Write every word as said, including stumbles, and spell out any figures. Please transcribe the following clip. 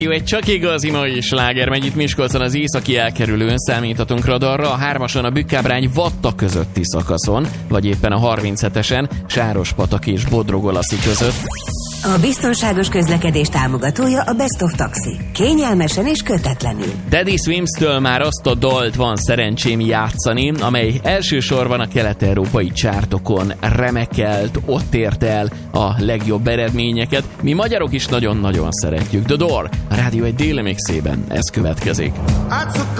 Jó, egy csak igazi mai sláger megy itt Miskolcon az északi elkerülőn, számíthatunk radarra, a hármason a Bükkábrány-Vatta közötti szakaszon, vagy éppen a harminchetesen Sárospatak és Bodrogolaszi között. A biztonságos közlekedés támogatója a Best of Taxi. Kényelmesen és kötetlenül. Teddy Swims-től már azt a dalt van szerencsém játszani, amely elsősorban a kelet-európai csártokon remekelt, ott ért el a legjobb eredményeket. Mi magyarok is nagyon-nagyon szeretjük. The Door, a Rádió egy déli mixében, ez következik.